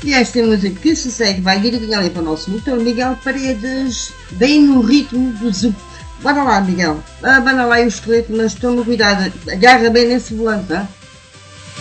E esta música que se segue vai direitinho ali para o nosso motor Miguel Paredes, bem no ritmo do zup. Bora lá, Miguel, abana lá o esqueleto, mas toma cuidado, agarra bem nesse volante, tá?